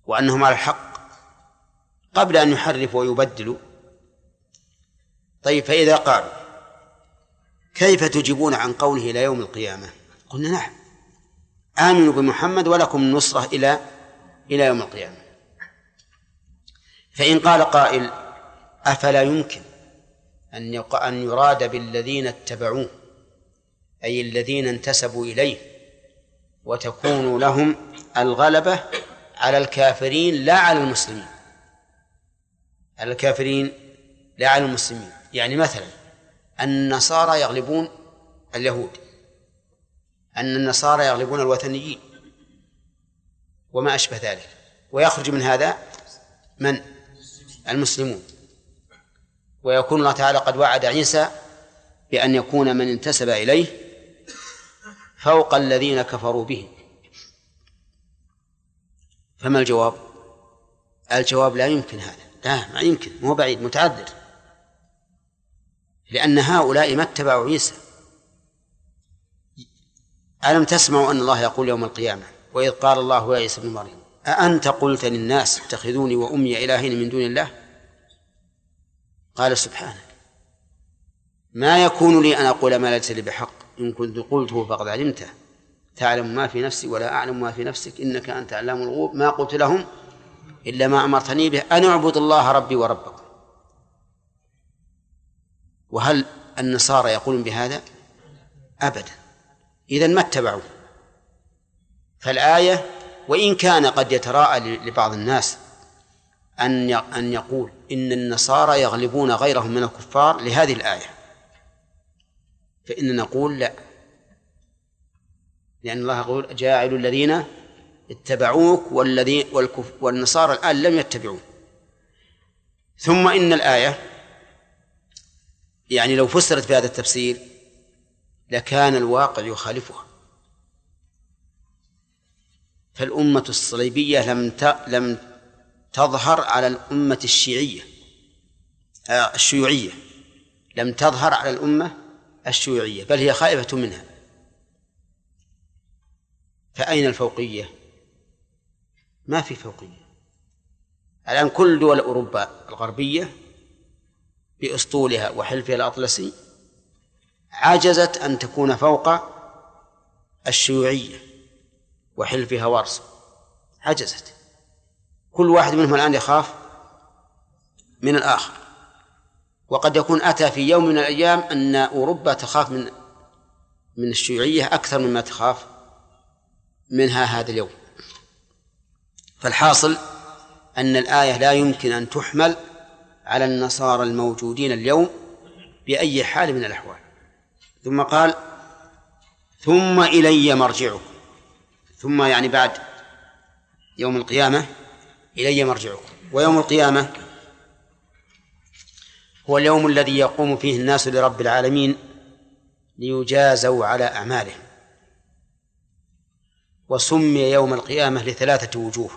وأنهم على الحق قبل أن يحرفوا ويبدلوا. طيب، فإذا قالوا كيف تجيبون عن قوله إلى يوم القيامة؟ قلنا نعم، آمنوا بمحمد ولكم النصرة إلى يوم القيامة. فإن قال قائل أفلا يمكن أن يراد بالذين اتبعوه أي الذين انتسبوا إليه وتكون لهم الغلبة على الكافرين لا على المسلمين، على الكافرين لا على المسلمين. يعني مثلا النصارى يغلبون اليهود، أن النصارى يغلبون الوثنيين وما أشبه ذلك، ويخرج من هذا من؟ المسلمون. ويكون الله تعالى قد وعد عيسى بأن يكون من انتسب إليه فوق الذين كفروا به. فما الجواب؟ الجواب لا يمكن هذا، لا ما يمكن، مو بعيد، متعذر، لأن هؤلاء ما اتبعوا عيسى. ألم تسمعوا أن الله يقول يوم القيامة وإذ قال الله يا عيسى ابن مريم أأنت قلت للناس اتخذوني وأمي إلهين من دون الله؟ قال سبحانك ما يكون لي أن أقول ما ليس لي بحق، إن كنت قلته فقد علمته، تعلم ما في نفسي ولا أعلم ما في نفسك إنك أنت علام الغيوب، ما قلت لهم إلا ما أمرتني به أن أعبد الله ربي وربكم. وهل النصارى يقولون بهذا؟ أبدا، إذن ما اتبعوا. فالآية وإن كان قد يتراءى لبعض الناس أن يقول إن النصارى يغلبون غيرهم من الكفار لهذه الآية، فإننا نقول لا، لأن الله يقول جاعل الذين اتبعوك والنصارى الآن لم يتبعوه. ثم إن الآية يعني لو فسرت بهذا التفسير لكان الواقع يخالفها. فالأمة الصليبية لم تظهر على الأمة الشيوعية، لم تظهر على الأمة الشيوعية، بل هي خائفة منها. فأين الفوقية؟ ما في فوقية. الآن كل دول أوروبا الغربية بأسطولها وحلفها الأطلسي عجزت أن تكون فوق الشيوعية وحلفها وارسو، عجزت. كل واحد منهم الآن يخاف من الآخر، وقد يكون أتى في يوم من الأيام أن أوروبا تخاف من الشيوعية أكثر مما تخاف منها هذا اليوم. فالحاصل أن الآية لا يمكن أن تحمل على النصارى الموجودين اليوم بأي حال من الأحوال. ثم قال ثم إلي مرجعكم، ثم يعني بعد يوم القيامة إلي مرجعكم. ويوم القيامة هو اليوم الذي يقوم فيه الناس لرب العالمين ليجازوا على أعمالهم. وسمي يوم القيامة لثلاثة وجوه.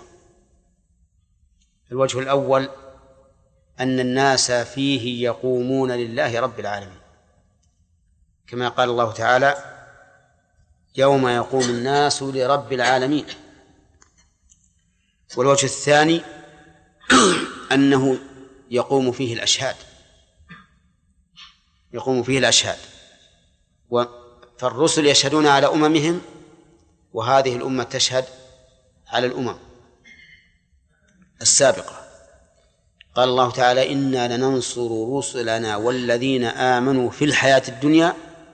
الوجه الأول أن الناس فيه يقومون لله رب العالمين، كما قال الله تعالى يوم يقوم الناس لرب العالمين. والوجه الثاني أنه يقوم فيه الأشهاد، يقوم فيه الأشهاد. فالرسل يشهدون على أممهم، وهذه الأمة تشهد على الأمم السابقة. قال الله تعالى إنا لننصر رسلنا والذين آمنوا في الحياة الدنيا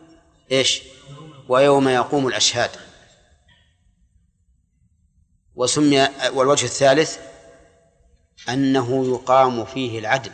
ويوم يقوم الأشهاد. وسمي والوجه الثالث أنه يقام فيه العدل.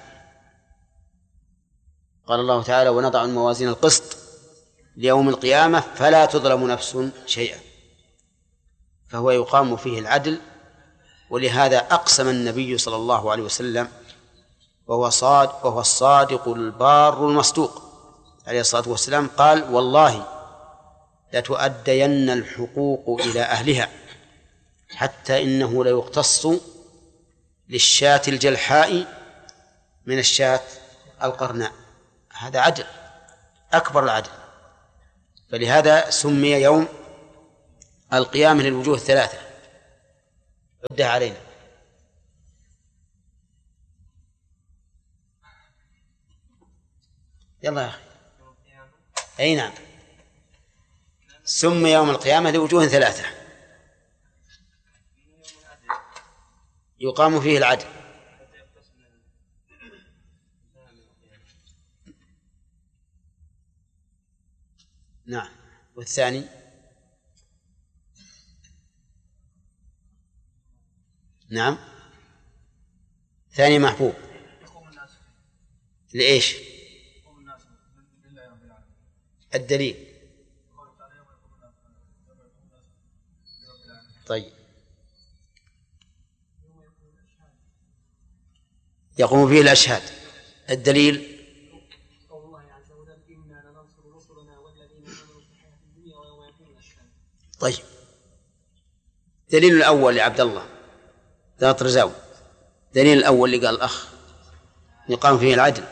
قال الله تعالى ونضع الموازين القسط ليوم القيامة فلا تظلم نفس شيئا، فهو يقام فيه العدل. ولهذا أقسم النبي صلى الله عليه وسلم وهو الصادق البار المصدوق عليه الصلاة والسلام، قال والله لتؤدين الحقوق إلى أهلها حتى إنه ليقتص للشاة الجلحاء من الشاة القرناء. هذا عدل، أكبر العدل. فلهذا سمي يوم القيامة للوجوه الثلاثة. عدها علينا. يلا يا أخي. أي نعم، سمي يوم القيامة لوجوه ثلاثة: يقام فيه العدل، نعم، والثاني نعم ثاني محبوب. لإيش؟ الدليل. طيب، يقوم فيه الأشهاد. الدليل قول الله عز وجل: إنا لننصر رسلنا والذين آمنوا في الحياة الدنيا ويوم يقوم الأشهاد. طيب، دليل الأول لعبد الله ذات رزاوي، دليل الأول اللي قال الأخ يقام فيه العدل.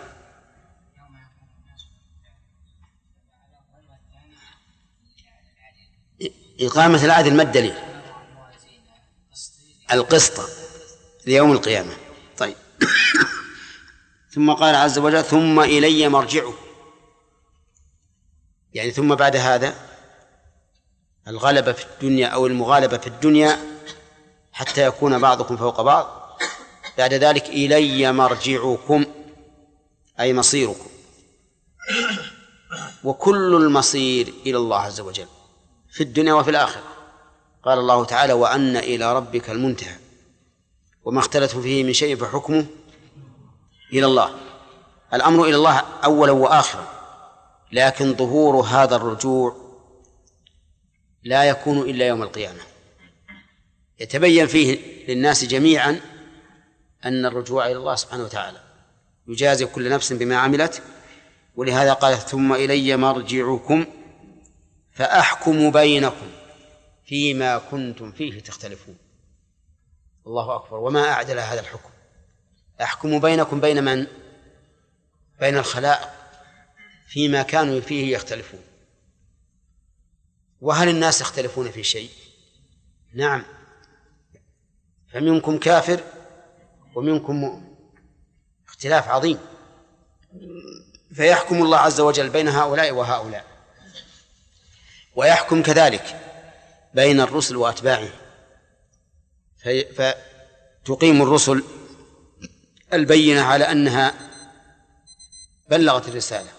إقامة العدل ما الدليل؟ القسط ليوم القيامة. طيب ثم قال عز وجل: ثم إلي مرجعكم، يعني ثم بعد هذا الغلبة في الدنيا أو المغالبة في الدنيا حتى يكون بعضكم فوق بعض، بعد ذلك إلي مرجعكم أي مصيركم، وكل المصير إلى الله عز وجل في الدنيا وفي الآخرة. قال الله تعالى: وأن إلى ربك المنتهى، وما اختلفتم فيه من شيء فحكمه إلى الله. الأمر إلى الله أولا وآخرا، لكن ظهور هذا الرجوع لا يكون إلا يوم القيامة، يتبين فيه للناس جميعا أن الرجوع إلى الله سبحانه وتعالى يجازي كل نفس بما عملت. ولهذا قال: ثم إلي مرجعكم فأحكم بينكم فيما كنتم فيه تختلفون. الله أكبر، وما أعدل هذا الحكم. أحكم بينكم بين من؟ بين الخلائق فيما كانوا فيه يختلفون. وهل الناس يختلفون في شيء؟ نعم، فمنكم كافر ومنكم مؤمن، اختلاف عظيم. فيحكم الله عز وجل بين هؤلاء وهؤلاء، ويحكم كذلك بين الرسل وأتباعهم، فتقيم الرسل البينة على أنها بلغت الرسالة،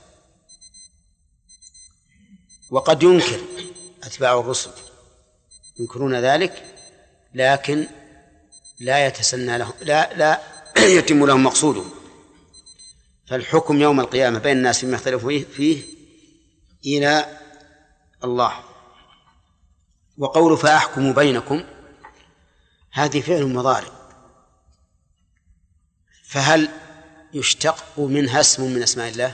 وقد ينكر أتباع الرسل، ينكرون ذلك، لكن لا يتسنى لهم، لا يتم لهم مقصودهم. فالحكم يوم القيامة بين الناس فيما اختلفوا فيه إلى الله. وقول فأحكم بينكم هذه فعل مضارع، فهل يشتق منها اسم من أسماء الله؟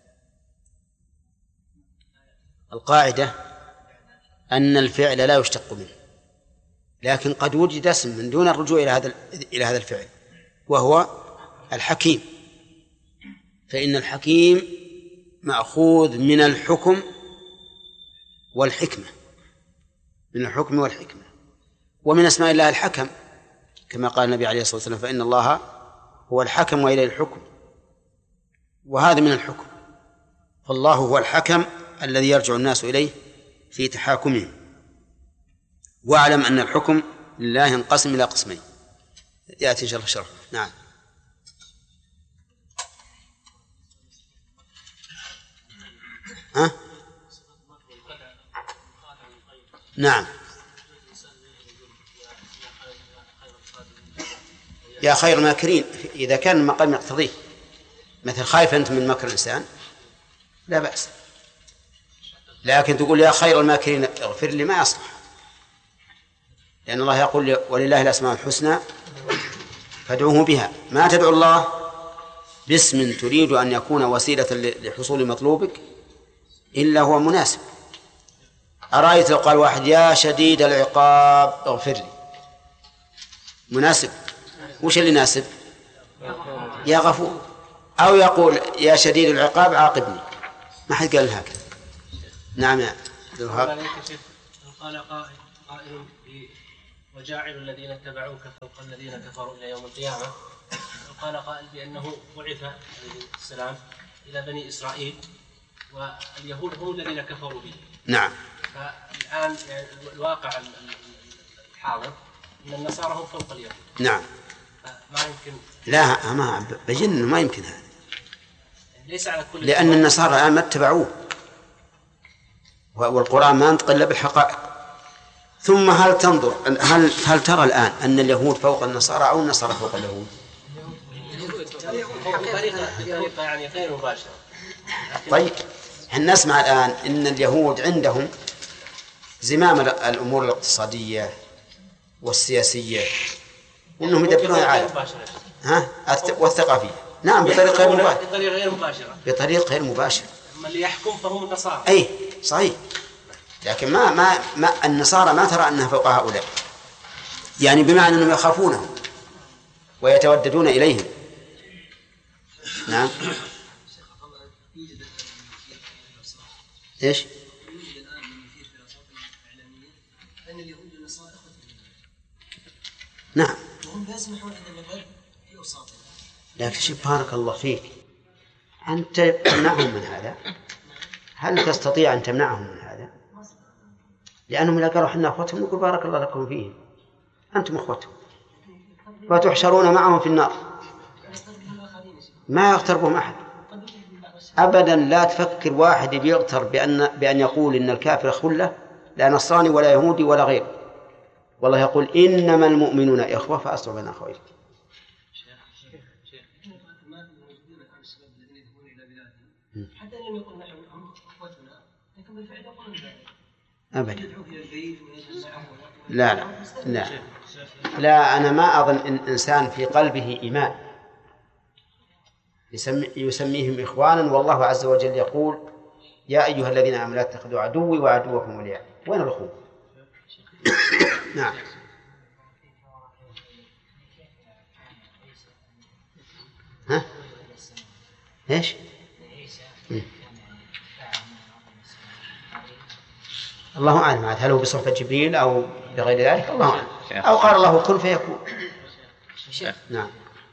القاعدة أن الفعل لا يشتق منه، لكن قد وجد اسم من دون الرجوع إلى هذا الفعل، وهو الحكيم. فإن الحكيم مأخوذ من الحكم والحكمة، من الحكم والحكمة. ومن أسماء الله الحكم، كما قال النبي عليه الصلاة والسلام: فإن الله هو الحكم وإليه الحكم، وهذا من الحكم. فالله هو الحكم الذي يرجع الناس إليه في تحاكمهم. واعلم أن الحكم لله ينقسم إلى قسمين، يأتي إن شاء الله شرح. نعم. ها؟ نعم. يا خير الماكرين إذا كان المقام يقتضيه، مثل خايف أنت من مكر الإنسان لا بأس، لكن تقول يا خير الماكرين اغفر لي ما يصلح، لأن الله يقول: ولله الأسماء الحسنى فادعوه بها. ما تدعو الله باسم تريد أن يكون وسيلة لحصول مطلوبك إلا هو مناسب. أرأيت لو قال واحد: يا شديد العقاب اغفر لي، مناسب؟ وش اللي يناسب؟ يا غفور. أو يقول: يا شديد العقاب عاقبني، ما حد قال هكذا. نعم يا عبد الوهاب. قال قائل: وجاعل الذين اتبعوك فوق الذين كفروا إلى يوم القيامة. قال قائل بأنه بعث عليه السلام إلى بني إسرائيل، واليهود هم الذين كفروا به. نعم. فالآن يعني الواقع الحاضر أن النصارى هم فوق اليهود. نعم. ما يمكن. لا، ما بجن، ما يمكن هذا. ليس على كل. لأن النصارى الآن ما اتبعوه، والقرآن ما ينطق إلا بالحقائق. ثم هل تنظر، هل ترى الآن أن اليهود فوق النصارى أو النصارى فوق اليهود؟ بطريقة يعني غير مباشرة. طيب، احنا نسمع الآن أن اليهود عندهم زمام الأمور الاقتصادية والسياسية، وأنهم يدبرون العالم. والثقافية. نعم، بطريقة غير مباشرة. بطريقة غير مباشرة. أما اللي يحكم فهم النصارى. أي صحيح، لكن ما النصارى ما ترى أنها فوق هؤلاء، يعني بمعنى أنهم يخافونهم ويتوددون إليهم. نعم. إيش؟ نعم. لكن شوف، بارك الله فيك، أنت تمنعهم من هذا؟ هل تستطيع أن تمنعهم من هذا؟ لأنهم إذا قالوا حنا أخوتهم نقول بارك الله لكم فيهم، أنتم أخوتهم وتحشرون معهم في النار، ما يغتربهم أحد أبدا. لا تفكر واحد بيغتر بأن يقول إن الكافر خلة، لا نصراني ولا يهودي ولا غير. والله يقول إنما المؤمنون إخوة فأصلحوا بين أخويكم. حتى لم يقل نحن أخوتنا، لكن بالفعل يقولون ذلك. أبدا. لا لا لا لا، أنا ما أظن إن إنسان في قلبه إيمان يسميهم إخوانا، والله عز وجل يقول يا أيها الذين آمنوا لا تتخذوا عدوي وعدوكم أولياء. وين الأخوة؟ نعم. ها؟ إيش؟ الله أعلم، هل هو بصحبة جبريل أو بغير ذلك؟ الله أعلم. أو قال الله كن فيكون. نعم.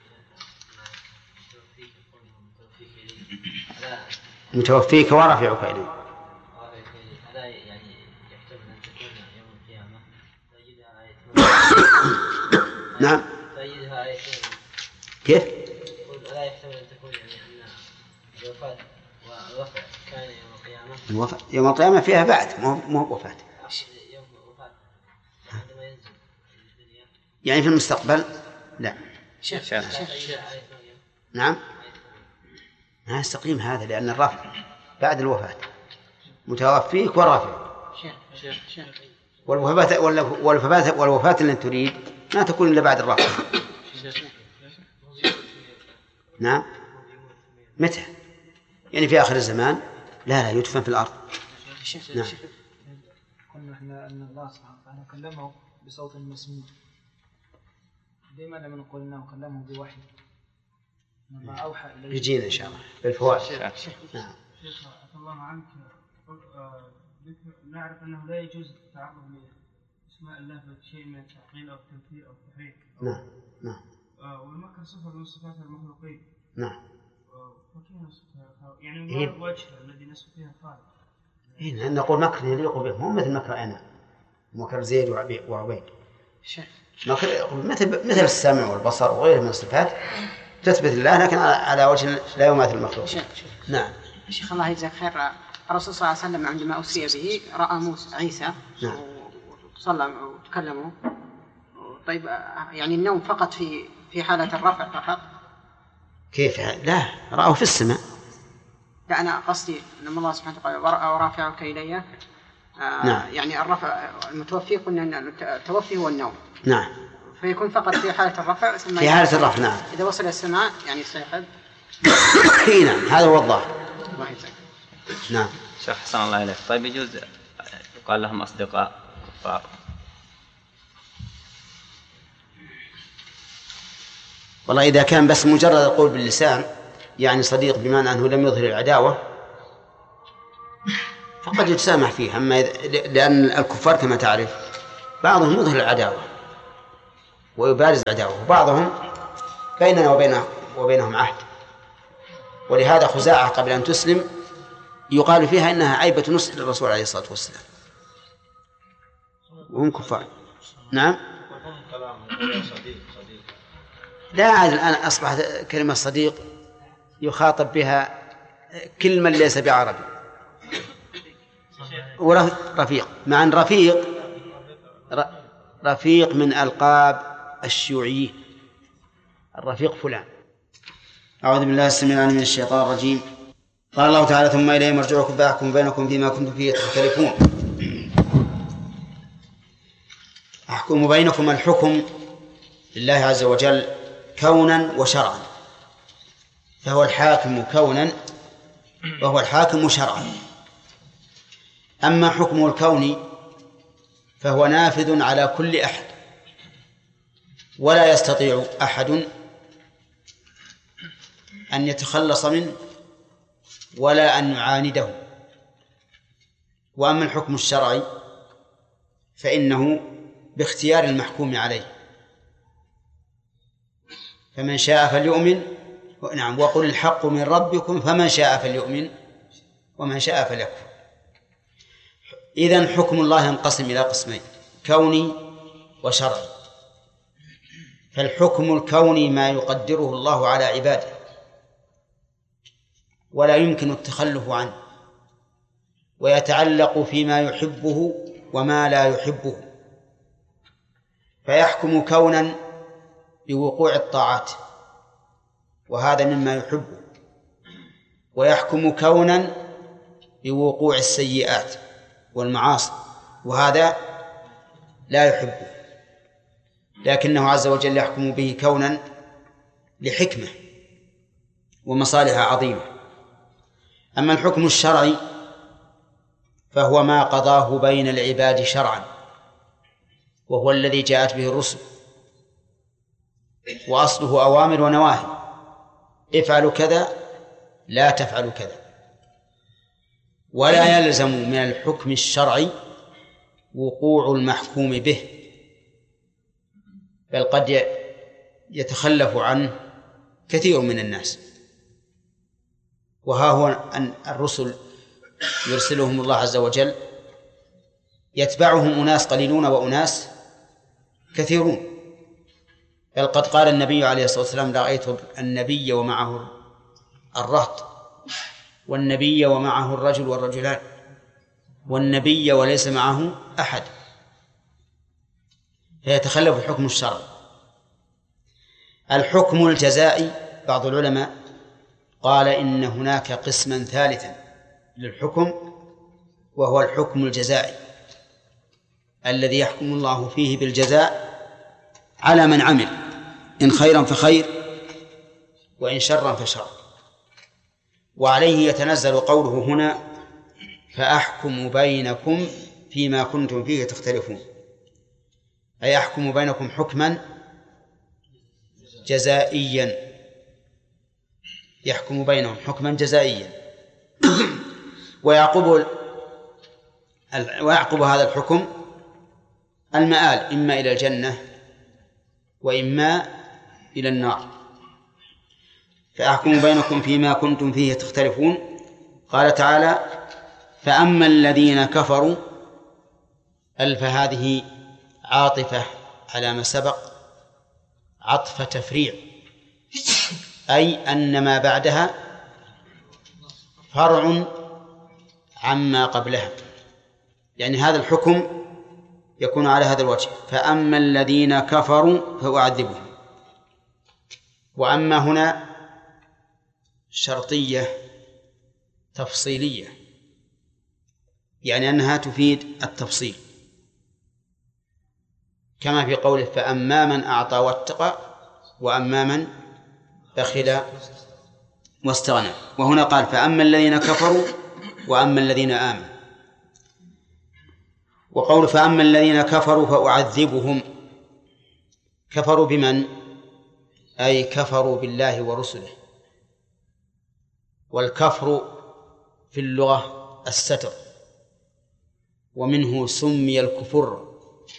متوفيك ورافعك إليه. هذا يعني يحتمل أن تكون يوم القيامة تجدها آية. نعم. تجدها آية. كيف؟ لا يحتمل أن تكون يعني أن الوفاة والوفاة كان يوم القيامة. يوم القيامة فيها بعد، مو وفاة. يوم الوفاة عندما ينزل الدنيا. يعني في المستقبل؟ لا. شيخ. نعم. ما يستقيم هذا، لأن الرفع بعد الوفاة. متوفيك ورافع. والوفاة اللي تريد ما تكون إلا بعد الرفع. نعم. متى؟ يعني في آخر الزمان؟ لا يدفن في الأرض. نعم. قلنا احنا أن الله سبحانه وتعالى كلمه بصوت مسموع. دائما لما نقول إنه كلمه بوحي. لما أوحى إليه. يجينا إن شاء الله بالفوائد. نعم. شيخ عفى الله عنك، نعرف أنه لا يجوز التعرض لأسماء الله بشيء من التعطيل أو التمثيل أو التحريف. نعم. والمكر صفة من صفات المخلوقين. نعم. فكيف نصفها؟ يعني ما الوجه الذي نصف فيها الخالق؟ إيه، نقول مكر يليق به، مو مثل مكر أنا، مكر زيد وعبيد. مكر مثل السمع والبصر وغيره من الصفات تثبت الله، لكن على وجه لا يماثل المخلوق. نعم. شيخ الله يجزاك خير، الرسول صلى الله عليه وسلم عندما أسري به رأى موسى عيسى. نعم. وصلى وتكلموا. طيب يعني النوم فقط في حالة الرفع فقط؟ كيف؟ لا، رأوا في السماء. لا، أنا قصدي أن الله سبحانه وتعالى ورافعك إليه. نعم. يعني الرفع المتوفي قلنا أن التوفي هو النوم. نعم. فيكون فقط في حالة الرفع، ثم في حالة الرفع. نعم. إذا وصل السماء يعني يستيقظ. نعم، هذا هو الظاهر. نعم. شيخ حسن الله إليك، طيب يجوز يقال لهم أصدقاء كفار؟ والله إذا كان بس مجرد القول باللسان يعني صديق بمعنى أنه لم يظهر العداوة فقد يتسامح فيه. أما لأن الكفار كما تعرف بعضهم يظهر العداوة ويبارز العداوة، وبعضهم بيننا وبينهم عهد، ولهذا خزاعة قبل أن تسلم يقال فيها إنها عيبة نصح للرسول عليه الصلاة والسلام، وهم كفار. نعم. لا عاد الآن أصبحت كلمة صديق يخاطب بها كل من ليس بعربي. ورفيق، مع أن رفيق من ألقاب الشيوعيين، الرفيق فلان. أعوذ بالله السميع العليم من الشيطان الرجيم. قال الله تعالى: ثم إليه مرجعكم فأحكم بينكم فيما كنتم فيه تختلفون. أحكم بينكم، الحكم لله عز وجل كونا وشرعا، فهو الحاكم كونا وهو الحاكم شرعا. أما حكمه الكوني فهو نافذ على كل أحد، ولا يستطيع أحد أن يتخلص منه ولا أن يعانده. وأما الحكم الشرعي فإنه باختيار المحكوم عليه، فمن شاء فليؤمن. نعم، وقل الحق من ربكم فمن شاء فليؤمن ومن شاء فليكفر. إذن حكم الله ينقسم إلى قسمين: كوني وشرعي. فالحكم الكوني ما يقدره الله على عباده ولا يمكن التخلف عنه، ويتعلق فيما يحبه وما لا يحبه، فيحكم كونا بوقوع الطاعات وهذا مما يحبه، ويحكم كونا بوقوع السيئات والمعاصي وهذا لا يحبه، لكنه عز وجل يحكم به كونا لحكمة ومصالح عظيمة. أما الحكم الشرعي فهو ما قضاه بين العباد شرعا، وهو الذي جاءت به الرسل، وأصله أوامر ونواهي: افعلوا كذا، لا تفعلوا كذا. ولا يلزم من الحكم الشرعي وقوع المحكوم به، بل قد يتخلف عنه كثير من الناس. وها هو أن الرسل يرسلهم الله عز وجل يتبعهم أناس قليلون وأناس كثيرون، بل قد قال النبي عليه الصلاة والسلام: رأيت النبي ومعه الرهط، والنبي ومعه الرجل والرجلان، والنبي وليس معه أحد. فيتخلف الحكم الشرعي. الحكم الجزائي، بعض العلماء قال إن هناك قسما ثالثا للحكم، وهو الحكم الجزائي الذي يحكم الله فيه بالجزاء على من عمل، إن خيرا فخير وإن شرا فشر. وعليه يتنزل قوله هنا: فأحكم بينكم فيما كنتم فيه تختلفون، أي أحكم بينكم حكما جزائيا، يحكم بينهم حكما جزائيا. ويعقب هذا الحكم المآل، إما إلى الجنة وإما إلى النار. فأحكم بينكم فيما كنتم فيه تختلفون. قال تعالى: فأما الذين كفروا، ألف هذه عاطفة على ما سبق، عطف تفريع، أي أن ما بعدها فرع عما قبلها، يعني هذا الحكم يكون على هذا الوجه: فأما الذين كفروا فأعذبهم. وأما هنا شرطية تفصيلية، يعني أنها تفيد التفصيل، كما في قوله: فأما من أعطى واتقى وأما من بخل واستغنى. وهنا قال: فأما الذين كفروا وأما الذين آمنوا. وقول فأما الذين كفروا فأعذبهم، كفروا بمن؟ أي كفروا بالله ورسله. والكفر في اللغة الستر، ومنه سمي الكفر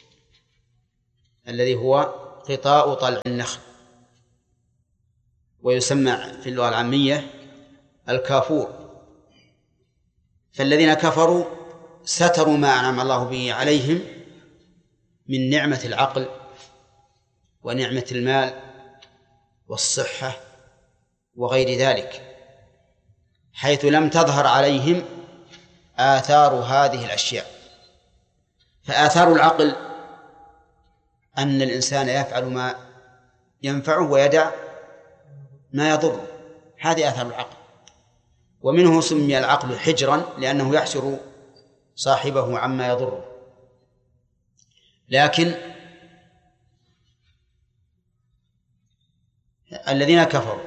الذي هو قطاع طلع النخل، ويسمى في اللغة العامية الكافور. فالذين كفروا ستروا ما أنعم الله به عليهم من نعمة العقل ونعمة المال والصحة وغير ذلك، حيث لم تظهر عليهم آثار هذه الأشياء. فآثار العقل أن الإنسان يفعل ما ينفعه ويدع ما يضره، هذه آثار العقل. ومنه سمي العقل حجرا لأنه يحجر صاحبه عما يضره. لكن الذين كفروا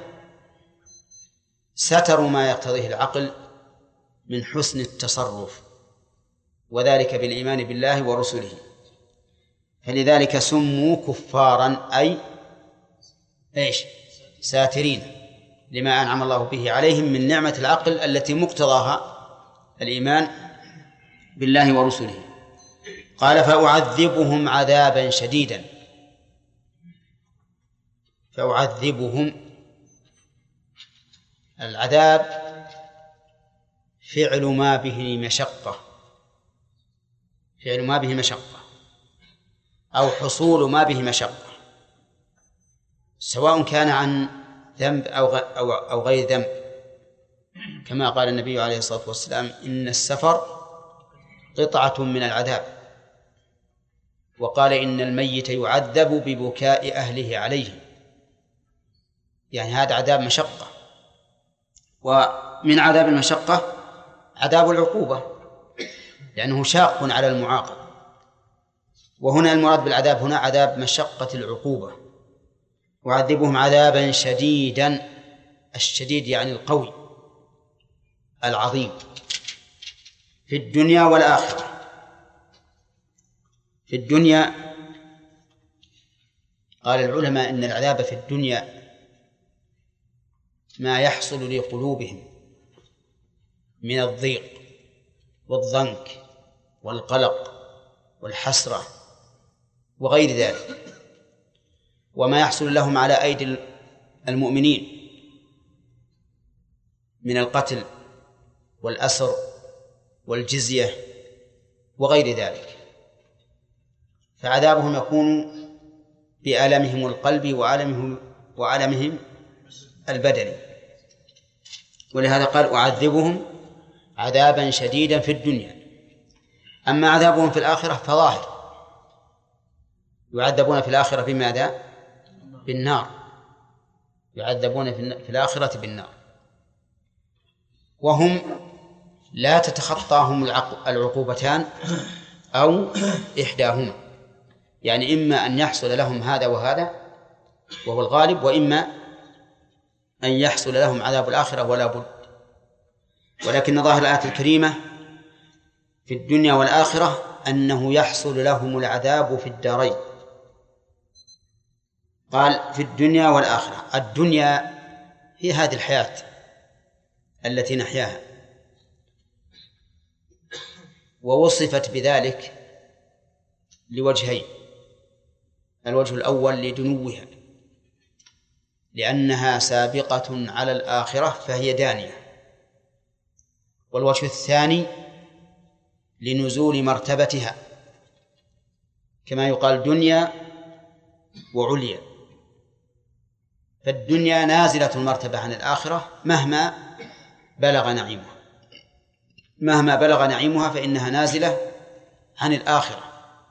ستروا ما يقتضيه العقل من حسن التصرف، وذلك بالإيمان بالله ورسله، فلذلك سموا كفارا، أي إيش؟ ساترين لما أنعم الله به عليهم من نعمة العقل التي مقتضاها الإيمان بالله ورسله. قال فأعذبهم عذابا شديدا. فأعذبهم، العذاب فعل ما به مشقة، فعل ما به مشقة أو حصول ما به مشقة، سواء كان عن ذنب أو غير ذنب، كما قال النبي عليه الصلاة والسلام إن السفر قطعة من العذاب، وقال إن الميت يعذب ببكاء أهله عليه، يعني هذا عذاب مشقة. ومن عذاب المشقة عذاب العقوبة لأنه شاق على المعاقب، وهنا المراد بالعذاب هنا عذاب مشقة العقوبة. وعذبهم عذابا شديدا، الشديد يعني القوي العظيم، في الدنيا والآخرة. في الدنيا قال العلماء إن العذاب في الدنيا ما يحصل لقلوبهم من الضيق والضنك والقلق والحسرة وغير ذلك، وما يحصل لهم على أيدي المؤمنين من القتل والأسر والجزية وغير ذلك. فعذابهم يكون بألمهم القلب وعلمهم البدني، ولهذا قال أعذبهم عذابا شديدا في الدنيا. أما عذابهم في الآخرة فظاهر، يعذبون في الآخرة بماذا؟ بالنار، يعذبون في الآخرة بالنار، وهم لا تتخطاهم العقوبتان أو إحداهما، يعني إما أن يحصل لهم هذا وهذا وهو الغالب، وإما أن يحصل لهم عذاب الآخرة ولا بد. ولكن ظاهر الآية الكريمة في الدنيا والآخرة أنه يحصل لهم العذاب في الدارين. قال في الدنيا والآخرة، الدنيا هي هذه الحياة التي نحياها، ووصفت بذلك لوجهين: الوجه الأول لدنوها لأنها سابقة على الآخرة فهي دانية، والوجه الثاني لنزول مرتبتها، كما يقال دنيا وعليا، فالدنيا نازلة المرتبة عن الآخرة مهما بلغ نعيمها، مهما بلغ نعيمها فإنها نازلة عن الآخرة،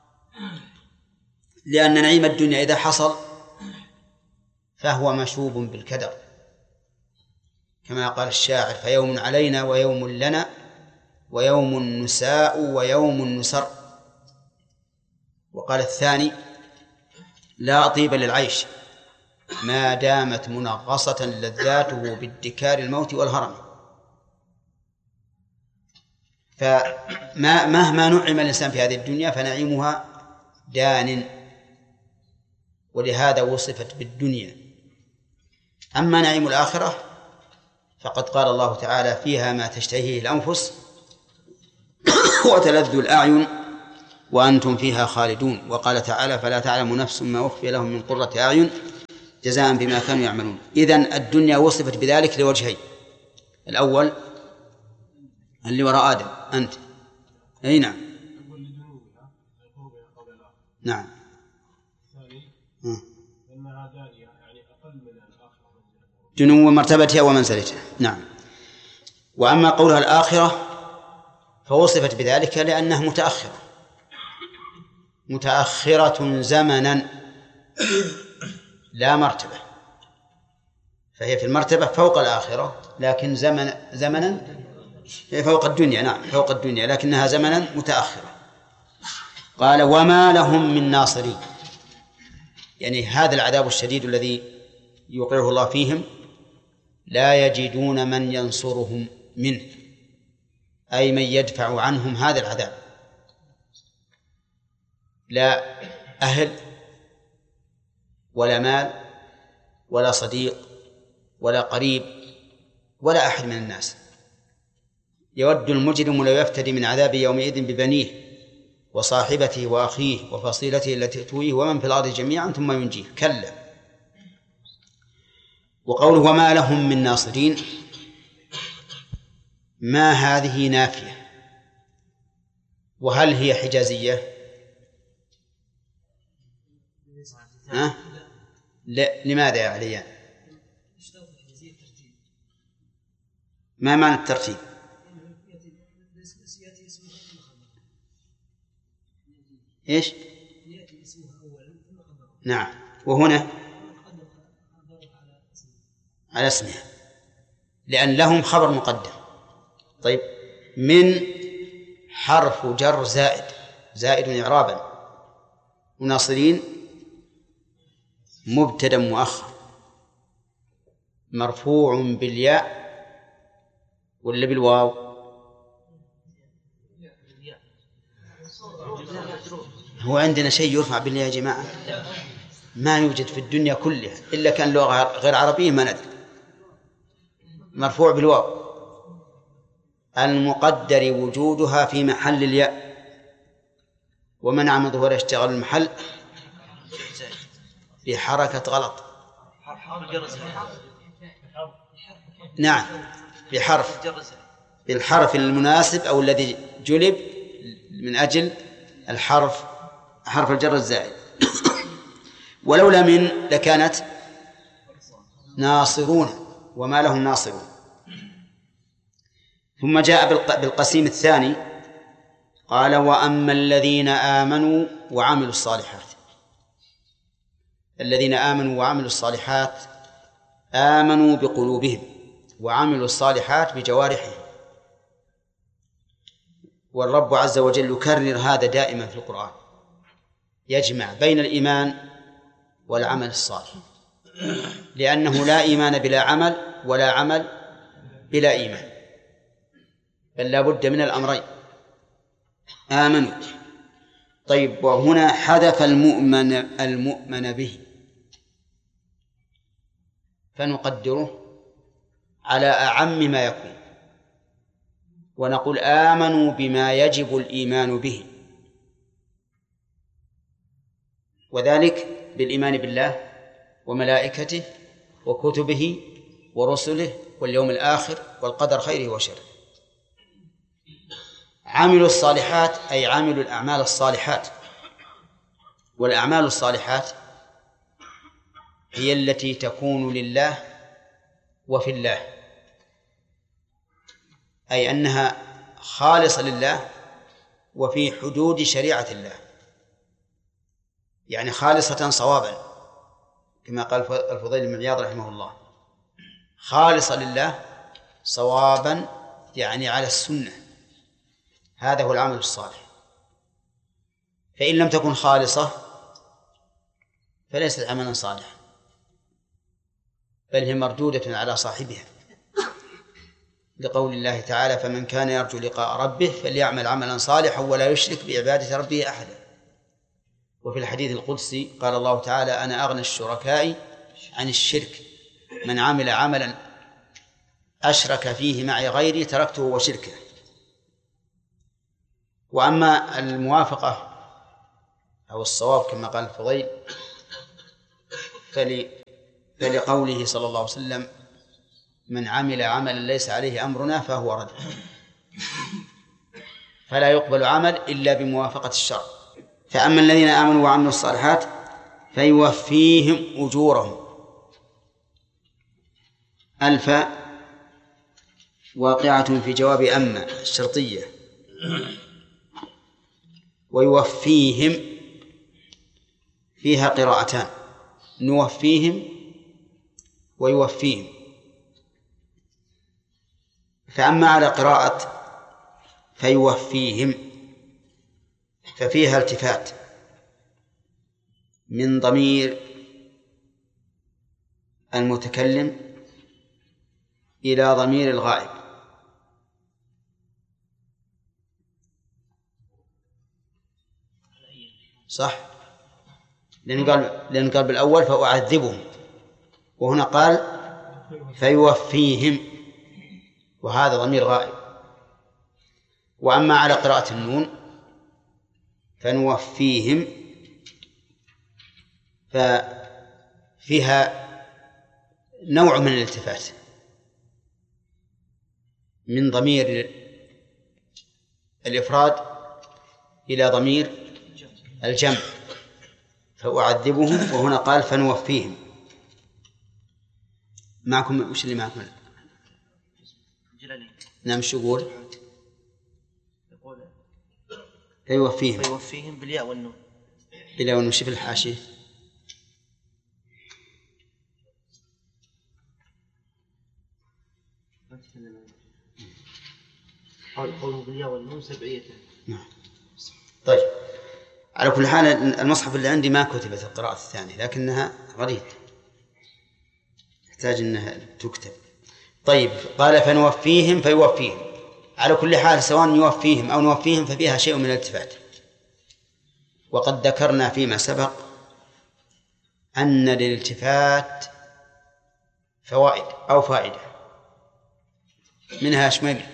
لأن نعيم الدنيا إذا حصل فهو مشوب بالكدر، كما قال الشاعر: فيوم علينا ويوم لنا ويوم نساء ويوم نسر. وقال الثاني: لا طيب للعيش ما دامت منغصة لذاته بادكار الموت والهرم. فمهما نعم الإنسان في هذه الدنيا فنعيمها دان، ولهذا وصفت بالدنيا. أما نعيم الآخرة فقد قال الله تعالى: فيها ما تشتهيه الأنفس وتلذ الأعين وأنتم فيها خالدون. وقال تعالى: فلا تعلم نفس ما أخفي لهم من قرة أعين جزاء بما كانوا يعملون. إذن الدنيا وصفت بذلك لوجهين: الأول اللي وراء آدم أنت. أي نعم. نعم. دنو مرتبتها ومنزلتها. نعم. وأما قولها الآخرة فوصفت بذلك لأنها متأخرة زمنا لا مرتبة، فهي في المرتبة فوق الآخرة لكن زمنا فوق الدنيا. نعم فوق الدنيا لكنها زمنا متأخرة. قال وما لهم من ناصرين، يعني هذا العذاب الشديد الذي يوقعه الله فيهم لا يجدون من ينصرهم منه، أي من يدفع عنهم هذا العذاب، لا أهل ولا مال ولا صديق ولا قريب ولا أحد من الناس. يود المجرم لو يفتدي من عذاب يومئذ ببنيه وصاحبته وأخيه وفصيلته التي تؤويه ومن في الأرض جميعا ثم ينجيه، كلا. وقوله وما لهم من ناصرين، ما هذه نافية، وهل هي حجازية؟ لا. لماذا يا عليان؟ ما معنى الترتيب؟ إيش؟ نعم. وهنا على اسمها لأن لهم خبر مقدم. طيب من حرف جر زائد إعرابا، وناصرين مبتدأ مؤخر مرفوع بالياء ولا بالواو؟ هو عندنا شيء يرفع بالياء يا جماعة؟ ما يوجد في الدنيا كلها إلا كان لغة غير عربية ما ندري. مرفوع بالواو المقدر وجودها في محل الياء، ومنع من ظهور اشتغال المحل بحركة غلط. نعم بالحرف المناسب أو الذي جلب من أجل حرف الجر الزائد. ولولا من لكانت ناصرون، وما لهم ناصرون. ثم جاء بالقسيم الثاني قال وأما الذين آمنوا وعملوا الصالحات. الذين آمنوا وعملوا الصالحات آمنوا بقلوبهم وعملوا الصالحات بجوارحهم، والرب عز وجل يكرر هذا دائما في القرآن، يجمع بين الإيمان والعمل الصالح، لأنه لا إيمان بلا عمل ولا عمل بلا إيمان، بل لا بد من الأمرين. آمنوا. طيب وهنا حذف المؤمن به، فنقدره على أعم ما يكون، ونقول آمنوا بما يجب الإيمان به، وذلك بالإيمان بالله وملائكته وكتبه ورسله واليوم الآخر والقدر خيره وشره. عملوا الصالحات أي عملوا الأعمال الصالحات، والأعمال الصالحات هي التي تكون لله وفي الله، أي أنها خالصة لله وفي حدود شريعة الله، يعني خالصة صوابا كما قال الفضيل بن عياض رحمه الله، خالصة لله صوابا يعني على السنة، هذا هو العمل الصالح. فإن لم تكن خالصة فليست عملا صالحا، بل هي مردودة على صاحبها، لقول الله تعالى فمن كان يرجو لقاء ربه فليعمل عملا صالحا ولا يشرك بعبادة ربه أحدا. وفي الحديث القدسي قال الله تعالى أنا أغنى الشركاء عن الشرك، من عمل عملا أشرك فيه معي غيري تركته وشركه. وأما الموافقة أو الصواب كما قال الفضيل فلقوله صلى الله عليه وسلم من عمل عملا ليس عليه أمرنا فهو رد. فلا يقبل عمل إلا بموافقة الشرع. فأما الذين آمنوا وعملوا الصالحات فيوفيهم أجورهم. ألف واقعة في جواب أما الشرطية، ويوفيهم فيها قراءتان، نوفيهم ويوفيهم. فأما على قراءة فيوفيهم ففيها التفات من ضمير المتكلم إلى ضمير الغائب، صح؟ لأنه قال بالأول فأعذبهم، وهنا قال فيوفيهم، وهذا ضمير غائب. وأما على قراءة النون فنوفيهم ففيها نوع من الالتفات من ضمير الإفراد إلى ضمير الجمع، فأعذبهم، وهنا قال فنوفيهم. معكم وش اللي معكم؟ نعم، شو يقول؟ فيوفيهم بالياء والنون. بالياء والنون. شوف الحاشية. قوله بالياء والنون سبعية. نعم. طيب، على كل حال المصحف اللي عندي ما كتبت القراءة الثانية، لكنها غريبة تحتاج أنها تكتب. طيب، قال فنوفيهم فيوفيهم. على كل حال سواء يوفيهم أو نوفيهم ففيها شيء من الالتفات. وقد ذكرنا فيما سبق أن للالتفات فوائد أو فائدة، منها شمال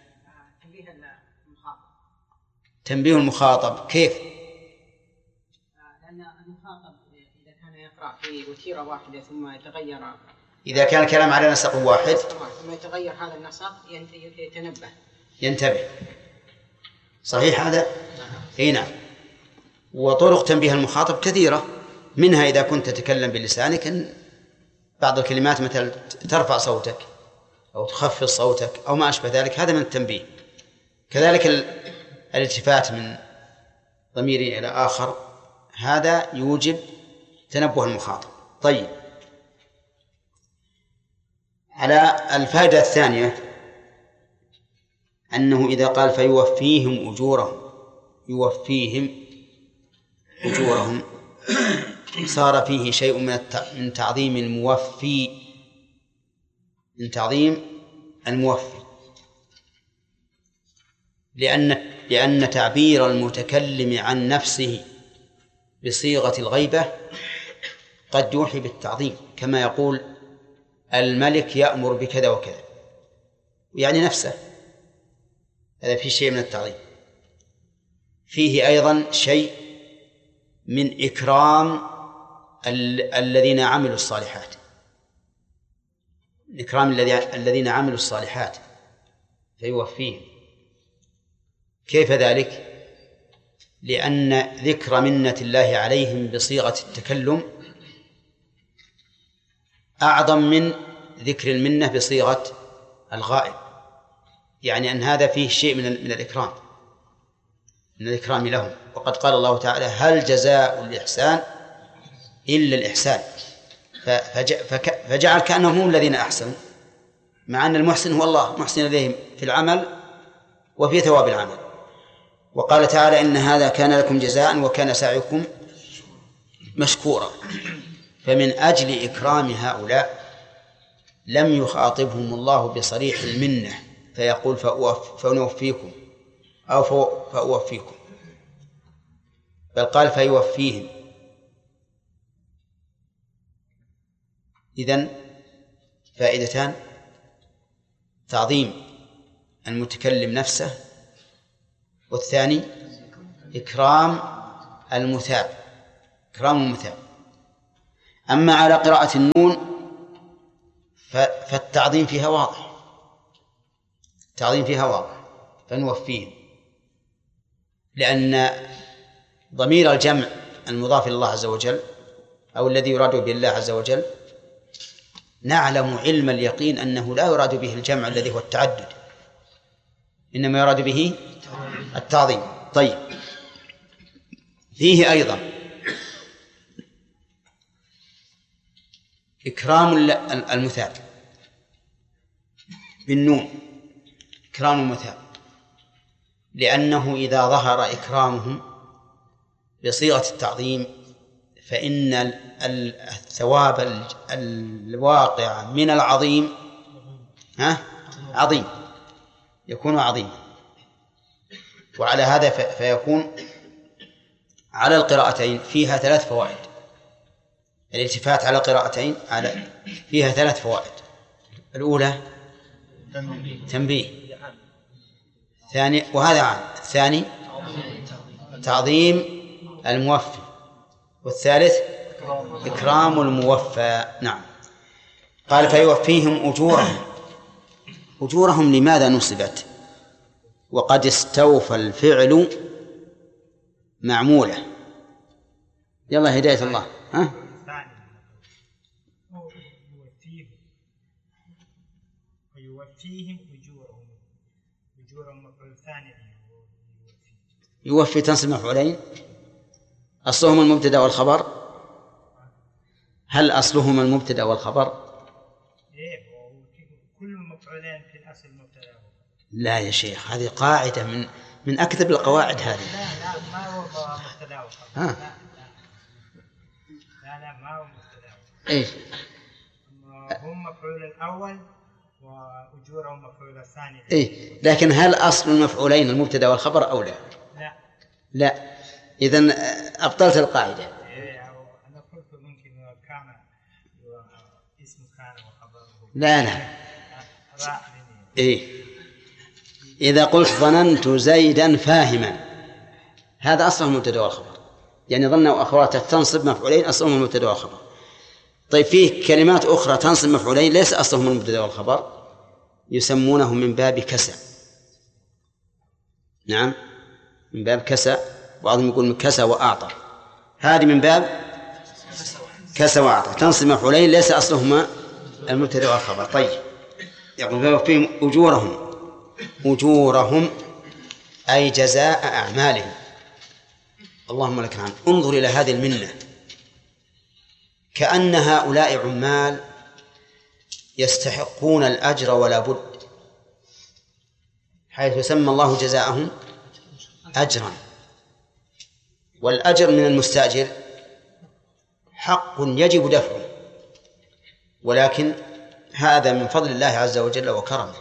تنبيه المخاطب. كيف؟ لأن المخاطب إذا كان يقرأ في وتيرة واحدة ثم يتغير، إذا كان الكلام على نسق واحد ثم يتغير هذا النسق ينتبه. صحيح هذا؟ أي نعم. وطرق تنبيه المخاطب كثيرة، منها إذا كنت تتكلم بلسانك إن بعض الكلمات مثل ترفع صوتك أو تخفض صوتك أو ما أشبه ذلك، هذا من التنبيه. كذلك الالتفات من ضمير إلى آخر، هذا يوجب تنبه المخاطب. طيب، على الفائدة الثانية أنه إذا قال فيوفيهم أجورهم، يوفيهم أجورهم، صار فيه شيء من تعظيم الموفي، من تعظيم الموفي، لأن تعبير المتكلم عن نفسه بصيغة الغيبة قد يوحي بالتعظيم، كما يقول الملك يأمر بكذا وكذا، يعني نفسه، هذا فيه شيء من التعظيم. فيه أيضا شيء من إكرام الذين عملوا الصالحات، إكرام الذين عملوا الصالحات فيوفيهم. كيف ذلك؟ لأن ذكر منة الله عليهم بصيغة التكلم أعظم من ذكر المنة بصيغة الغائب، يعني أن هذا فيه شيء من الإكرام، من الإكرام لهم. وقد قال الله تعالى هل جزاء الإحسان إلا الإحسان، فجعل كأنهم هم الذين أحسنوا، مع أن المحسن هو الله، محسن إليهم في العمل وفي ثواب العمل. وقال تعالى إن هذا كان لكم جزاء وكان سعيكم مشكورا. فمن أجل إكرام هؤلاء لم يخاطبهم الله بصريح المنة فيقول فنوفيكم أو فأوفيكم، بل قال فيوفيهم. إذن فائدتان: تعظيم المتكلم نفسه، والثاني إكرام المثاب، إكرام المثاب. أما على قراءة النون فالتعظيم فيها واضح، التعظيم فيها واضح، فنوفيهم، لأن ضمير الجمع المضاف إلى الله عز وجل أو الذي يراد به الله عز وجل نعلم علم اليقين أنه لا يراد به الجمع الذي هو التعدد، إنما يراد به التعظيم. طيب، فيه أيضا إكرام المثال بالنون، إكرام المثال، لأنه إذا ظهر إكرامهم بصيغة التعظيم فإن الثواب الواقع من العظيم عظيم، يكون عظيما. وعلى هذا فيكون على القراءتين فيها 3 فوائد. الالتفات على قراءتين فيها 3 فوائد. الأولى تنبيه، ثاني وهذا عام، الثاني تعظيم الموفي، والثالث إكرام الموفى. نعم. قال فيوفيهم أجورهم لماذا نصبت وقد استوفى الفعل معموله؟ يلا هداية الله. ويوفيهم أجورهم مفعول ثاني. يوفي تنصب مفعولين، أصلهما المبتدأ والخبر. هل أصلهما المبتدأ والخبر؟ كل مفعولين في الأصل مبتدأ. لا يا شيخ، هذه قاعدة من أكثر القواعد هذه. لا ما هو مبتدأ وخبر. لا ما هو مبتدأ. إيش؟ هم مفعول الأول وأجورهم مفعول الثاني. إيه، لكن هل أصل المفعولين المبتدأ والخبر أو لا؟ لا. إذن أبطلت القاعدة. أنا قلت ممكن كان اسم كان وخبره. لا. إيه، إذا قلت ظننت زيدا فاهما، هذا أصله المبتدأ والخبر، يعني ظن وأخواته تنصب مفعولين أصلهم المبتدأ والخبر. طيب فيه كلمات أخرى تنصب مفعولين ليس أصلهم المبتدأ والخبر، يسمونهم من باب كسى. نعم، من باب كسى، بعضهم يقول من كسى وأعطى، هذه من باب كسى وأعطى، تنصب مفعولين ليس أصلهما المبتدأ والخبر. طيب، يقول فيهم أجورهم أي جزاء أعمالهم. اللهم لك الحمد. انظر إلى هذه المنة، كأن هؤلاء عمال يستحقون الأجر ولا بد، حيث سمى الله جزاءهم أجرا، والأجر من المستأجر حق يجب دفعه، ولكن هذا من فضل الله عز وجل وكرمه،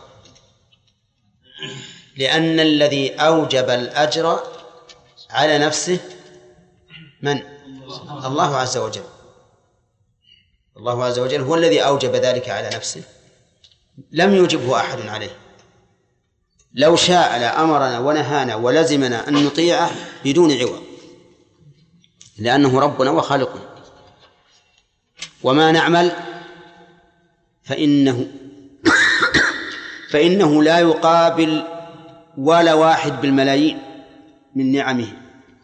لأن الذي أوجب الأجر على نفسه من؟ الله عز وجل. الله عز وجل هو الذي أوجب ذلك على نفسه، لم يوجبه أحد عليه. لو شاء لأمرنا ونهانا ولزمنا أن نطيعه بدون عوض، لأنه ربنا وخالقنا. وما نعمل فإنه لا يقابل ولا واحد بالملايين من نعمه.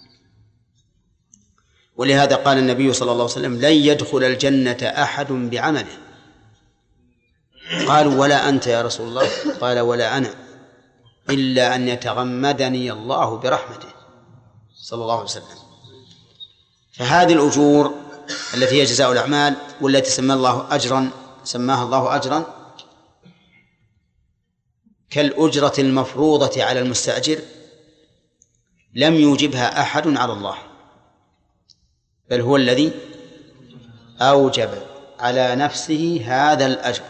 ولهذا قال النبي صلى الله عليه وسلم: لن يدخل الجنة أحد بعمله. قالوا: ولا أنت يا رسول الله؟ قال: ولا أنا، إلا أن يتغمدني الله برحمته، صلى الله عليه وسلم. فهذه الأجور التي هي جزاء الأعمال والتي سماها الله أجرا كالأجرة المفروضة على المستأجر لم يوجبها أحد على الله، بل هو الذي أوجب على نفسه هذا الأجر.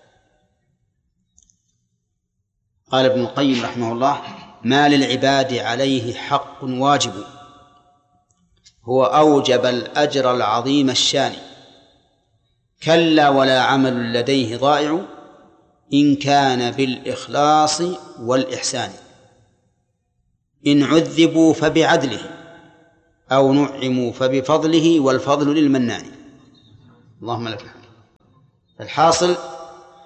قال ابن القيم رحمه الله: ما للعباد عليه حق واجب، هو أوجب الأجر العظيم الشان، كلا ولا عمل لديه ضائع إن كان بالإخلاص والإحسان، إن عذبوا فبعدله أو نعموا فبفضله والفضل للمنان. اللهم لك الحمد. الحاصل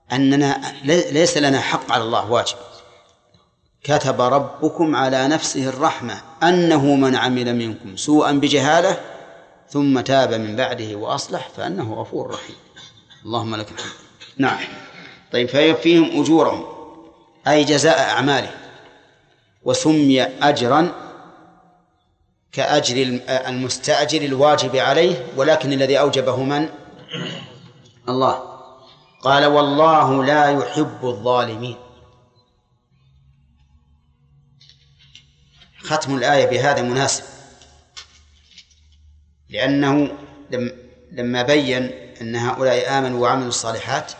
أننا ليس لنا حق على الله، واجب. كتب ربكم على نفسه الرحمة أنه من عمل منكم سوءا بجهالة ثم تاب من بعده وأصلح فأنه غفور رحيم. اللهم لك الحمد. نعم. طيب، فيهم أجورهم أي جزاء أعماله، وسمي أجرا كأجر المستأجر الواجب عليه، ولكن الذي أوجبه من؟ الله. قال والله لا يحب الظالمين. ختم الآية بهذا مناسب، لأنه لما بين أن هؤلاء آمنوا وعملوا الصالحات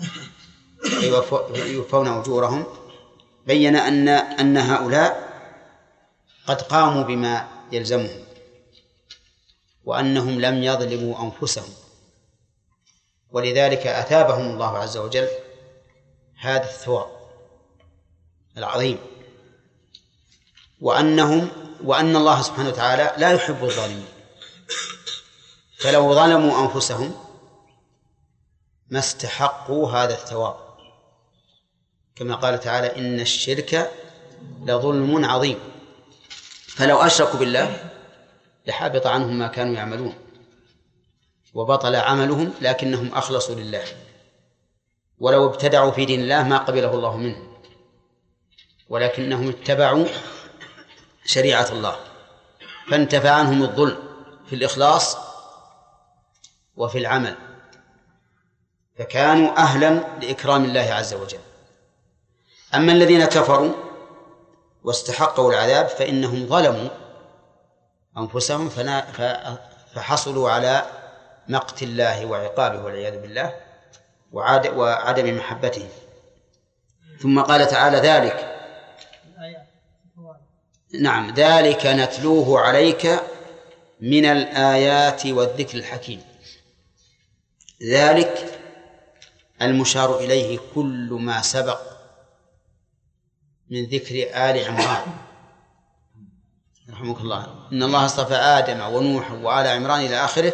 يوفون أجورهم، بين أن هؤلاء قد قاموا بما يلزمهم، وأنهم لم يظلموا أنفسهم، ولذلك أثابهم الله عز وجل هذا الثواب العظيم، وأن الله سبحانه وتعالى لا يحب الظالمين، فلو ظلموا أنفسهم ما استحقوا هذا الثواب، كما قال تعالى إن الشرك لظلم عظيم. فلو أشركوا بالله لحبط عنهم ما كانوا يعملون وبطل عملهم، لكنهم أخلصوا لله، ولو ابتدعوا في دين الله ما قبله الله منهم، ولكنهم اتبعوا شريعة الله، فانتفى عنهم الظلم في الإخلاص وفي العمل، فكانوا أهلا لإكرام الله عز وجل. أما الذين كفروا واستحقوا العذاب فإنهم ظلموا أنفسهم فحصلوا على مقت الله وعقابه والعياذ بالله وعدم محبته. ثم قال تعالى ذلك، نعم، ذلك نتلوه عليك من الآيات والذكر الحكيم. ذلك المشار إليه كل ما سبق من ذكر آل عمران رحمك الله، إن الله اصطفى آدم ونوح وآل عمران إلى آخره،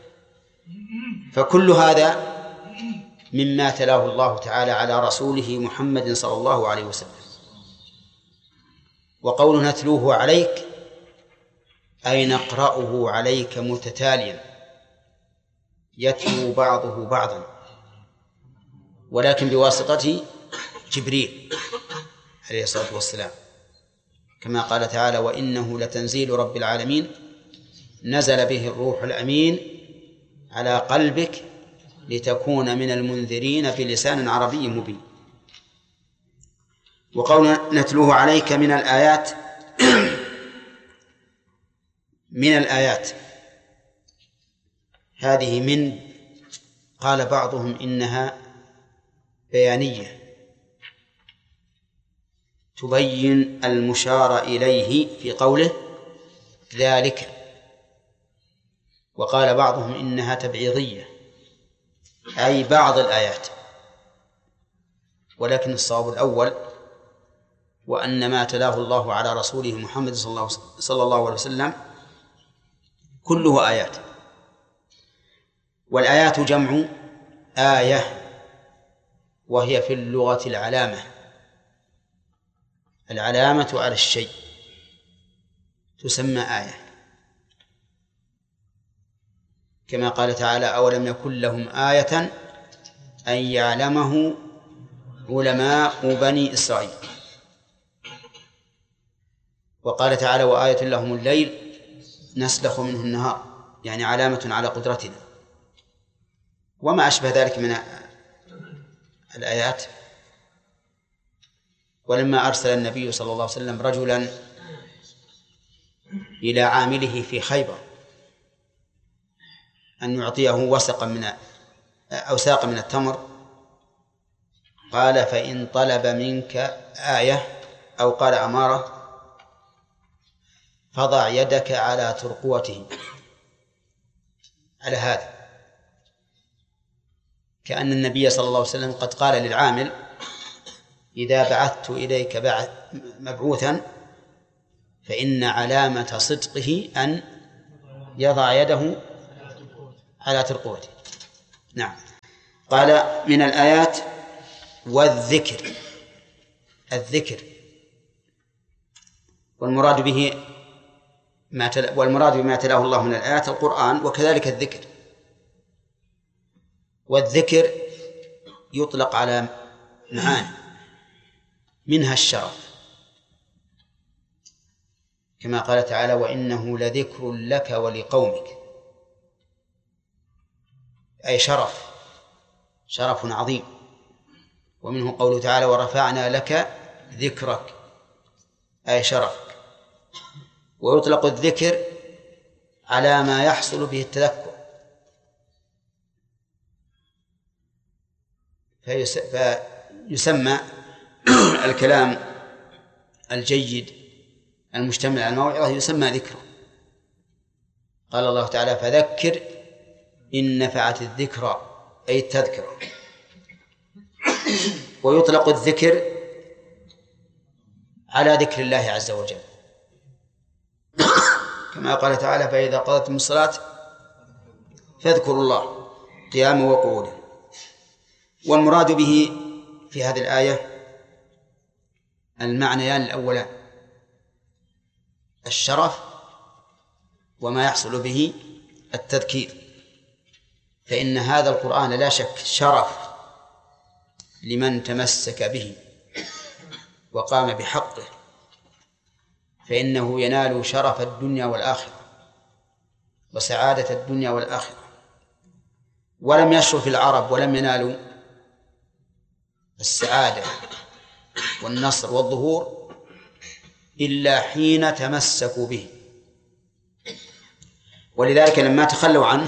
فكل هذا مما تلاه الله تعالى على رسوله محمد صلى الله عليه وسلم. وقوله نتلوه عليك أي نقرأه عليك متتاليا، يتلو بعضه بعضا، ولكن بواسطة جبريل عليه الصلاة والسلام، كما قال تعالى وإنه لتنزيل رب العالمين نزل به الروح الأمين على قلبك لتكون من المنذرين بلسان عربي مبين. وقول نتلوه عليك من الآيات من الآيات هذه من قال بعضهم إنها بيانية تبين المشار إليه في قوله ذلك، وقال بعضهم إنها تبعيضية أي بعض الآيات، ولكن الصواب الأول، وأن ما تلاه الله على رسوله محمد صلى الله عليه وسلم كله آيات. والآيات جمع آية، وهي في اللغة العلامة على الشيء تسمى آية، كما قال تعالى أولم يكن لهم آية أن يعلمه علماء بني إسرائيل. وقال تعالى وآية لهم الليل نسلخ منه النهار، يعني علامة على قدرتنا، وما أشبه ذلك من الآيات. ولما أرسل النبي صلى الله عليه وسلم رجلا إلى عامله في خيبر أن يعطيه ساقا من التمر، قال فإن طلب منك آية أو قال أمارة فضع يدك على ترقوته، على هذا، كأن النبي صلى الله عليه وسلم قد قال للعامل إذا بعثت إليك مبعوثا فإن علامة صدقه أن يضع يده على ترقوته. نعم. قال من الآيات والذكر. الذكر والمراد بما تلاه الله من الآيات القرآن، وكذلك الذكر. والذكر يطلق على معاني، منها الشرف، كما قال تعالى: وإنه لذكر لك ولقومك، أي شرف عظيم. ومنه قوله تعالى: ورفعنا لك ذكرك، أي شرف. ويطلق الذكر على ما يحصل به التذكر، فيسمى الكلام الجيد المجتمع على الموعظة يسمى ذكره. قال الله تعالى: فذكر إن نفعت الذكرى، أي التذكرة. ويطلق الذكر على ذكر الله عز وجل، كما قال تعالى: فإذا قضيتم الصلاة فاذكروا الله قياما وقعودا. والمراد به في هذه الآية المعنيان الأولان: الشرف، وما يحصل به التذكير. فإن هذا القرآن لا شك شرف لمن تمسك به وقام بحقه، فإنه ينال شرف الدنيا والآخرة وسعادة الدنيا والآخرة. ولم يشرف العرب ولم ينالوا السعادة والنصر والظهور إلا حين تمسكوا به. ولذلك لما تخلوا عنه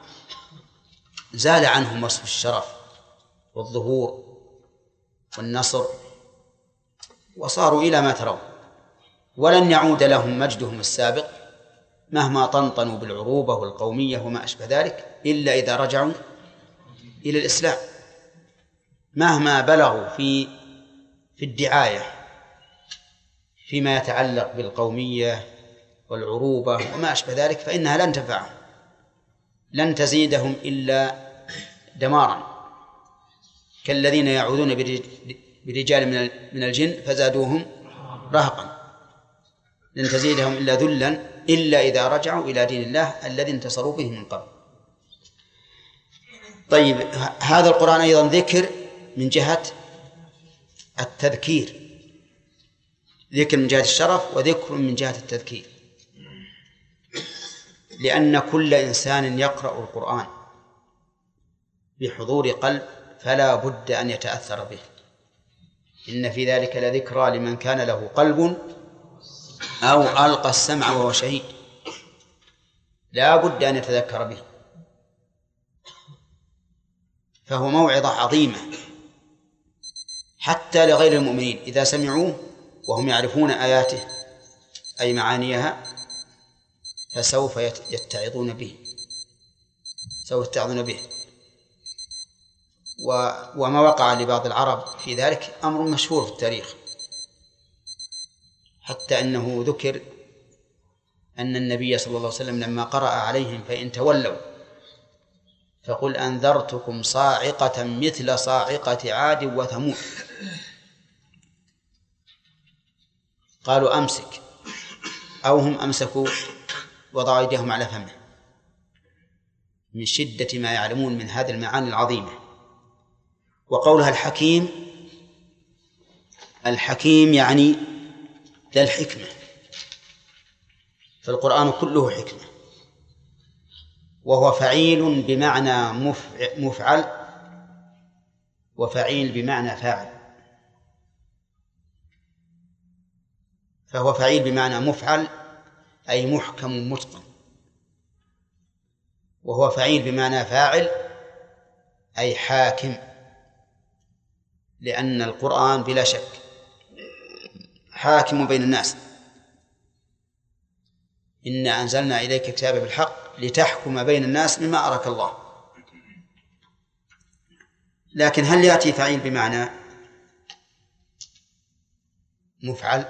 زال عنهم وصف الشرف والظهور والنصر، وصاروا إلى ما ترون، ولن يعود لهم مجدهم السابق مهما طنطنوا بالعروبة والقومية وما أشبه ذلك، إلا إذا رجعوا إلى الإسلام. مهما بلغوا في الدعاية فيما يتعلق بالقومية والعروبة وما أشبه ذلك، فإنها لن تنفعهم، لن تزيدهم إلا دمارا، كالذين يعوذون برجال من الجن فزادوهم رهقا، لن تزيدهم إلا ذلا إلا إذا رجعوا إلى دين الله الذي انتصروا به من قبل. طيب، هذا القرآن أيضا ذكر من جهة التذكير، ذكر من جهة الشرف وذكر من جهة التذكير، لأن كل إنسان يقرأ القرآن بحضور قلب فلا بد أن يتأثر به. إن في ذلك لذكرى لمن كان له قلب أو ألقى السمع وهو شهيد، لا بد أن يتذكر به، فهو موعظة عظيمة حتى لغير المؤمنين إذا سمعوه وهم يعرفون آياته أي معانيها فسوف يتعظون به، سوف يتعظون به. وما وقع لبعض العرب في ذلك أمر مشهور في التاريخ، حتى أنه ذكر أن النبي صلى الله عليه وسلم لما قرأ عليهم فإن تولوا فقل أنذرتكم صاعقة مثل صاعقة عاد وثمود، قالوا أمسك، أو هم أمسكوا وضعوا أيديهم على فمه من شدة ما يعلمون من هذه المعاني العظيمة. وقولها الحكيم يعني ذا الحكمة، فالقرآن كله حكمة، وهو فعيل بمعنى مفعل، وفعيل بمعنى فاعل. فهو فعيل بمعنى مفعل أي محكم متقن، وهو فعيل بمعنى فاعل أي حاكم، لأن القرآن بلا شك حاكم بين الناس. إنا أنزلنا إليك كتابا بالحق لتحكم بين الناس بما أراك الله. لكن هل يأتي فعيل بمعنى مفعل؟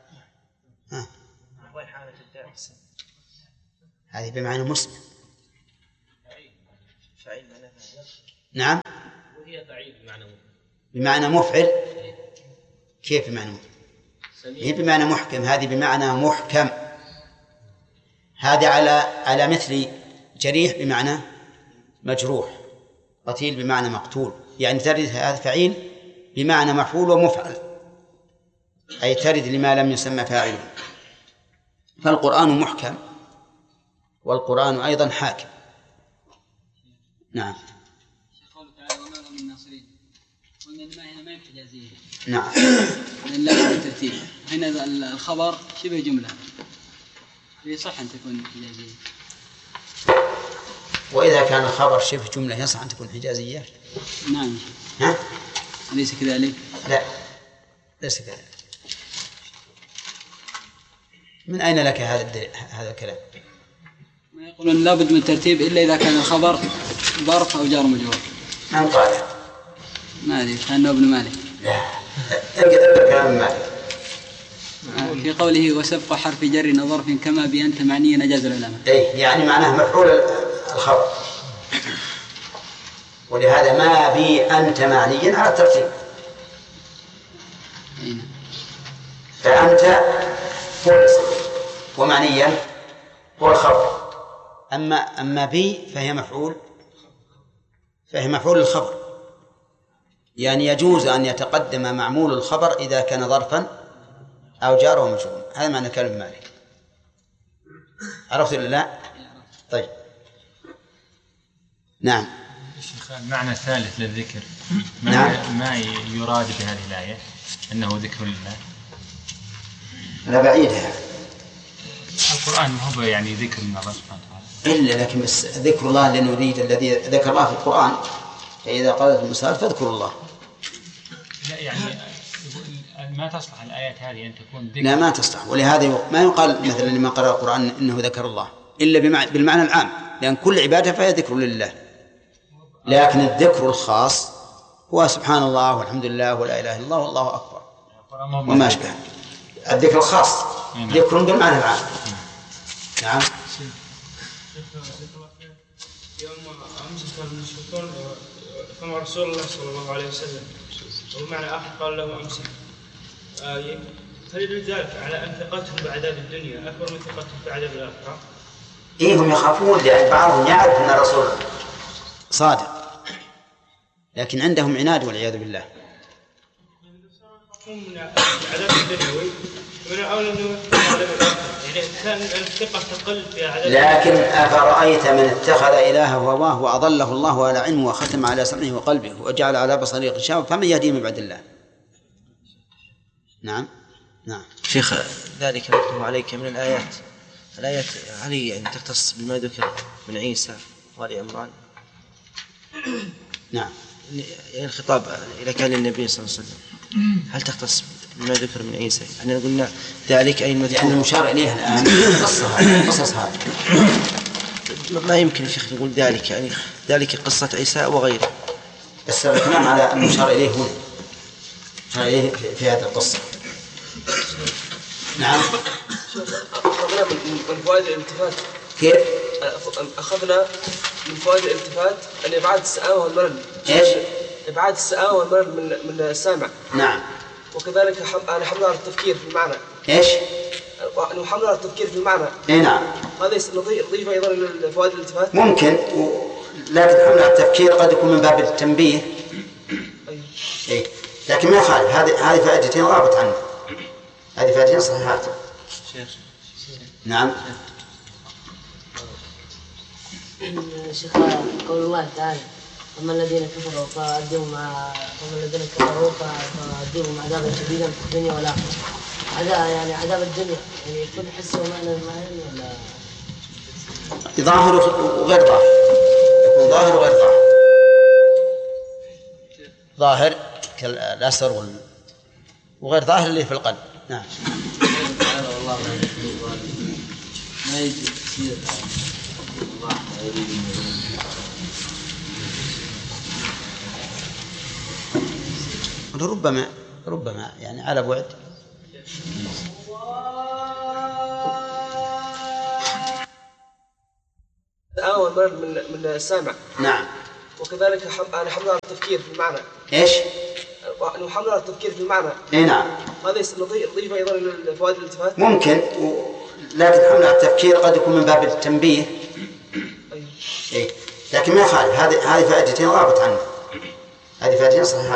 هذه بمعنى مسلم. نعم، وهي فعيل بمعنى بمعنى مفعل. كيف بمعنى مفعل؟ هي بمعنى محكم، هذه بمعنى محكم. هذا على مثل جريح بمعنى مجروح، قتيل بمعنى مقتول، يعني ترد هذا فعيل بمعنى مفعول ومفعل، أي ترد لما لم يسمى فاعله. فالقرآن محكم والقرآن أيضا حاكم. نعم. قوله تعالى وما لهم من ناصرين، وإن الماء هنا ما يحتاجين. نعم. لأن لا بالترتيب، هنا الخبر شبه جملة، يصح أن تكون حجازية. وإذا كان الخبر شبه جملة يصح أن تكون حجازية؟ نعم. ها؟ أليس كذلك؟ لا، ليس كذلك. من أين لك هذا الكلام؟ ما يقولون لابد من الترتيب إلا إذا كان الخبر ظرف أو جار مجرور. من قال؟ ما أدري، كأنه ابن مالك. لا، أقدر كلام مالك. في قوله وسبق حرف جر ظرف كما بأنت معنيا أجاز العلماء. إيه، يعني معناه مفعول الخبر، ولهذا ما بي أنت معنيا على الترتيب. فأنت هو الاسم ومعنيا هو الخبر، أما بي فهي مفعول الخبر، يعني يجوز أن يتقدم معمول الخبر إذا كان ظرفا أو جار ومجرور. هذا معنى كلام مالك. عرفت ولا لا؟ طيب. نعم. شيخ، المعنى الثالث للذكر ما يراد بهذه الآية أنه ذكر لله؟ لا، بعيدها. القرآن ما هو يعني ذكر من الله سبحانه وتعالى إلا لكن بس ذكر الله لأنه يريد الذي ذكر الله في القرآن، فإذا قالت المسألة فاذكروا الله. لا، يعني ما تصلح الآيات هذه أن تكون ذكر. لا، ما تصلح، ولهذا ما يقال مثلا لما قرأ القرآن إنه ذكر الله إلا بالمعنى العام، لأن كل عبادة فهي ذكر لله. لكن الذكر الخاص هو سبحان الله والحمد لله ولا إله إلا الله والله أكبر وما أشبه. الذكر الخاص ذكر بالمعنى العام. نعم. يوم أمسك المشركون فمع رسول الله صلى الله عليه وسلم، ومعنى آخر قال له أمسك. فلدل ذلك على أن ثقتهم بعذاب الدنيا أكبر من ثقتهم بعذاب الآخرة. إيه، هم يخافون لأن بعضهم يعرف أن الرسول صادق، لكن عندهم عناد والعياذ بالله. هم من العذاب الدنيوي ومن أول من عذاب الآخرة، يعني كان الثقة تقل في عذاب. لكن أفرأيت من اتخذ إلهه هواه وأضله الله على علمه وختم على سمعه وقلبه وجعل على بصره غشاوة فمن يهديه من بعد الله. نعم. نعم. شيخ، ذلك نتلو عليك من الآيات هل يعني تختص بما ذكر من عيسى وآل عمران؟ نعم. يعني الخطاب إذا كان للنبي صلى الله عليه وسلم هل تختص بما ذكر من عيسى؟ احنا قلنا ذلك أي المذكور المشار إليه الآن قصص هذا ما يمكن شيخ نقول ذلك، يعني ذلك قصة عيسى وغيره، بس الكلام على المشار إليه هنا، المشار إليه في هذه القصة. نعم. أخذنا من فوائد الالتفات. كيف؟ أخذنا من فوائد الالتفات أن إبعاد السآوة والملل. إيش؟ إبعاد السآوة والملل من السامع. نعم. وكذلك أنا حمل على التفكير في المعنى. إيش؟ نحمل على التفكير في المعنى. إيه نعم. هذا نضيف أيضا لفوائد الالتفات. ممكن، لكن حمل على التفكير قد يكون من باب التنبيه. إيه. لكن ما يخالف، هذه فائدتين غابت عنه، هذه فائدتين صحيحات. نعم. شيخ، قول الله تعالى أما الذين كفروا فأديهم عذابا شديدا في الدنيا والآخرة. يعني عذاب الدنيا يعني يكون حس ومعنى المعنى ولا ظاهر وغير ظاهر؟ يكون ظاهر وغير ظاهر. ظاهر كالأسر وغير ظاهر اللي في القلب. نعم. والله ما يجي تصير ربما يعني على بعد. من السامع. نعم. وكذلك أنا حمل على التفكير في المعنى. إيش؟ لو حملنا التفكير في المعنى. اي نعم. هذا نضيف ايضا الى فوائد الالتفات. ممكن لكن حمل التفكير قد يكون من باب التنبيه. إيه. لكن ما يخالف، هذه فائدتين غابت عنه، هذه فائدتين صحيحة.